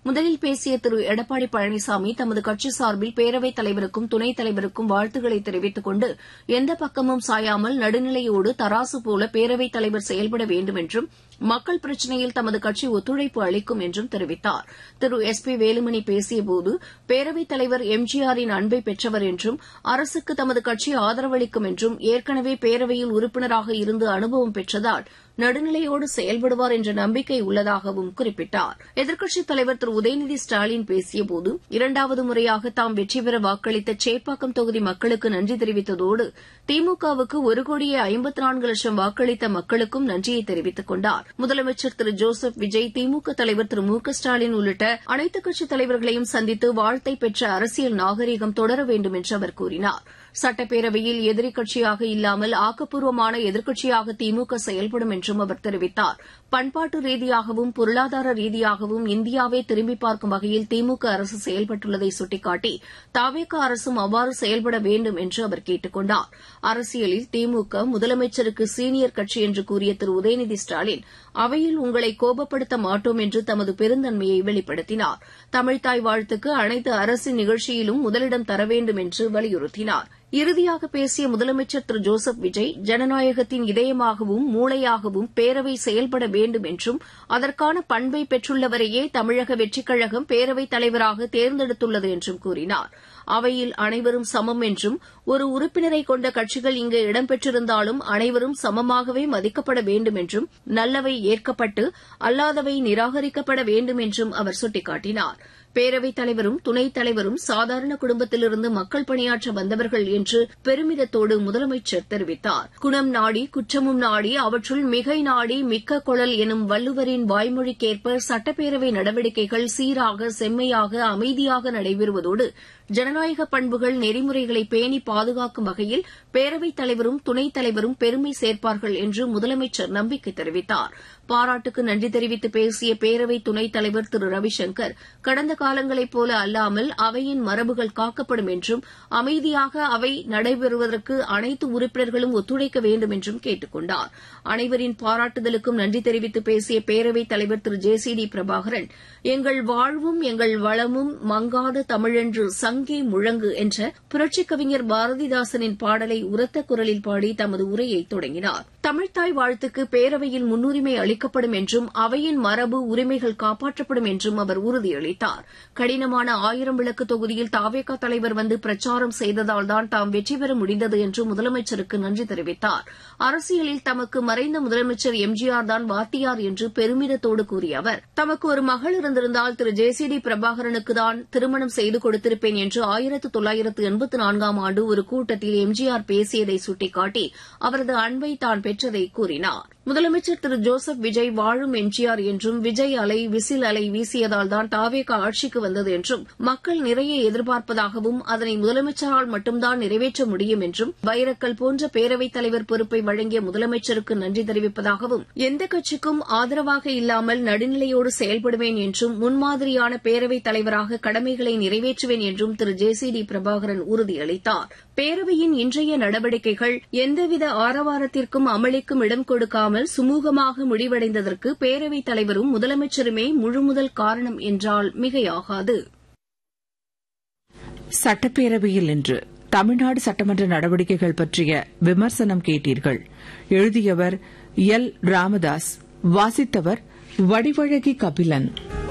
முதலில் பேசிய திரு எடப்பாடி பழனிசாமி தமது கட்சி சார்பில் பேரவைத் தலைவருக்கும் துணைத் தலைவருக்கும் வாழ்த்துக்களை தெரிவித்துக் கொண்டு எந்த பக்கமும் சாயாமல் நடுநிலையோடு தராசு போல பேரவைத் தலைவர் செயல்பட வேண்டும் என்றும் மக்கள் பிரச்சினையில் தமது கட்சி ஒத்துழைப்பு அளிக்கும் என்றும் தெரிவித்தார். திரு எஸ் பி வேலுமணி பேசியபோது பேரவைத் தலைவர் எம்ஜிஆரின் அன்பை பெற்றவர் என்றும் அரசுக்கு தமது கட்சி ஆதரவளிக்கும் என்றும் ஏற்கனவே பேரவையில் உறுப்பினராக இருந்து அனுபவம் பெற்றதால் நடுநிலையோடு செயல்படுவார் என்ற நம்பிக்கை உள்ளதாகவும் குறிப்பிட்டார். எதிர்க்கட்சித் தலைவர் திரு உதயநிதி ஸ்டாலின் பேசியபோது இரண்டாவது முறையாக தாம் வெற்றி பெற வாக்களித்த சேப்பாக்கம் தொகுதி மக்களுக்கு நன்றி தெரிவித்ததோடு திமுகவுக்கு 1,54,00,000 வாக்களித்த மக்களுக்கும் நன்றியை தெரிவித்துக் கொண்டார். முதலமைச்சர் திரு ஜோசப் விஜய், திமுக தலைவர் திரு மு க ஸ்டாலின் உள்ளிட்ட அனைத்துக் கட்சித் தலைவர்களையும் சந்தித்து வாழ்த்தை பெற்ற அரசியல் நாகரீகம் தொடர வேண்டும் என்று அவர் கூறினார். சட்டப்பேரவையில் எதிரிக் கட்சியாக இல்லாமல் ஆக்கப்பூர்வமான எதிர்க்கட்சியாக திமுக செயல்படும் என்றும் அவர் தெரிவித்தார். பண்பாட்டு ரீதியாகவும் பொருளாதார ரீதியாகவும் இந்தியாவை திரும்பி பார்க்கும் வகையில் திமுக அரசு செயல்பட்டுள்ளதை சுட்டிக்காட்டி தவேக அரசும் அவ்வாறு செயல்பட வேண்டும் என்று அவர் கேட்டுக் கொண்டார். அரசியலில் திமுக முதலமைச்சருக்கு சீனியர் கட்சி என்று கூறிய திரு உதயநிதி ஸ்டாலின் அவையில் உங்களை கோபப்படுத்த மாட்டோம் என்று தமது பெருந்தன்மையை வெளிப்படுத்தினார். தமிழ்த்தாய் வாழ்த்துக்கு அனைத்து அரசின் நிகழ்ச்சியிலும் முதலிடம் தர வேண்டும் என்று வலியுறுத்தினார். இறுதியாக பேசிய முதலமைச்சர் திரு ஜோசப் விஜய் ஜனநாயகத்தின் இதயமாகவும் மூளையாகவும் பேரவை செயல்பட வேண்டும் என்றும் அதற்கான பண்பை பெற்றுள்ளவரையே தமிழக வெற்றிக் கழகம் பேரவைத் தலைவராக தேர்ந்தெடுத்துள்ளது என்றும் கூறினார். அவையில் அனைவரும் சமம் என்றும் ஒரு உறுப்பினரை கொண்ட கட்சிகள் இங்கு இடம்பெற்றிருந்தாலும் அனைவரும் சமமாகவே மதிக்கப்பட வேண்டும் என்றும் நல்லவை ஏற்கப்பட்டு அல்லாதவை நிராகரிக்கப்பட வேண்டும் என்றும் அவர் சுட்டிக்காட்டினார். பேரவைத் தலைவரும் துணைத் தலைவரும் சாதாரண குடும்பத்திலிருந்து மக்கள் பணியாற்ற வந்தவர்கள் என்று பெருமிதத்தோடு முதலமைச்சர் தெரிவித்தார். குணம் நாடி குற்றமும் நாடி அவற்றுள் மிகை நாடி மிக்க கொளல் எனும் வள்ளுவரின் வாய்மொழிக்கேற்ப சட்டப்பேரவை நடவடிக்கைகள் சீராக செம்மையாக அமைதியாக நடைபெறுவதோடு ஜனநாயக பண்புகள் நெறிமுறைகளை பேணி பாதுகாக்கும் வகையில் பேரவைத் தலைவரும் துணைத் தலைவரும் பெருமை சேர்ப்பார்கள் என்று முதலமைச்சர் நம்பிக்கை தெரிவித்தார். பாராட்டுக்கு நன்றி தெரிவித்து பேசிய பேரவை துணைத் தலைவர் திரு ரவிசங்கர் கடந்த காலங்களைப் போல அல்லாமல் அவையின் மரபுகள் காக்கப்படும் என்றும் அமைதியாக அவை நடைபெறுவதற்கு அனைத்து உறுப்பினர்களும் ஒத்துழைக்க வேண்டும் என்றும் கேட்டுக் கொண்டார். அனைவரின் பாராட்டுதலுக்கும் நன்றி தெரிவித்து பேசிய பேரவைத் தலைவர் திரு ஜே சி டி பிரபாகரன் எங்கள் வாழ்வும் எங்கள் வளமும் மங்காத தமிழென்று சங்கே முழங்கு என்ற புரட்சிக் கவிஞர் பாரதிதாசனின் பாடலை உரத்த குரலில் பாடி தமது உரையை தொடங்கினார். தமிழ்த்தாய் வாழ்த்துக்கு பேரவையில் முன்னுரிமை அளிக்கப்படும் என்றும் அவையின் மரபு உரிமைகள் காப்பாற்றப்படும் என்றும் அவர் உறுதியளித்தார். கடினமான 1000 விளக்கு தொகுதியில் தவேக தலைவர் வந்து பிரச்சாரம் செய்ததால்தான் தாம் வெற்றி பெற முடிந்தது என்று முதலமைச்சருக்கு நன்றி தெரிவித்தார். அரசியலில் தமக்கு மறைந்த முதலமைச்சர் எம்ஜிஆர் தான் வாத்தியார் என்று பெருமிதத்தோடு கூறிய அவர் தமக்கு ஒரு மகள் இருந்திருந்தால் திரு ஜே சி டி பிரபாகரனுக்குதான் திருமணம் செய்து கொடுத்திருப்பேன் என்று 1984ஆம் ஆண்டு ஒரு கூட்டத்தில் எம்ஜிஆர் பேசியதை சுட்டிக்காட்டி அவரது அன்பை தான் பெற்றதை கூறினார். முதலமைச்சர் திரு ஜோசப் விஜய் வாழும் எம்ஜிஆர் என்றும் விஜய் அலை விசில் அலை வீசியதால் தான் தவேக ஆட்சிக்கு வந்தது என்றும் மக்கள் நிறைய எதிர்பார்ப்பதாகவும் அதனை முதலமைச்சரால் மட்டும்தான் நிறைவேற்ற முடியும் என்றும் வைரக்கல் போன்ற பேரவைத் தலைவர் பொறுப்பை வழங்கிய முதலமைச்சருக்கு நன்றி தெரிவிப்பதாகவும் எந்த கட்சிக்கும் ஆதரவாக இல்லாமல் நடுநிலையோடு செயல்படுவேன் என்றும் முன்மாதிரியான பேரவைத் தலைவராக கடமைகளை நிறைவேற்றுவேன் என்றும் திரு ஜே சி டி பிரபாகரன் உறுதியளித்தார். பேரவையின் இன்றைய நடவடிக்கைகள் எந்தவித ஆரவாரத்திற்கும் அமளிக்கும் இடம் கொடுக்காமல் சுமூகமாக முடிவடைந்ததற்கு பேரவைத் தலைவரும் முதலமைச்சருமே முழுமுதல் காரணம் என்றால் மிகையாகாது. சட்டப்பேரவையில் இன்று தமிழ்நாடு சட்டமன்ற நடவடிக்கைகள் பற்றிய விமர்சனம் கேட்டீர்கள். எழுதியவர் எல் ராமதாஸ், வாசித்தவர் வடிவழகி கபிலன்.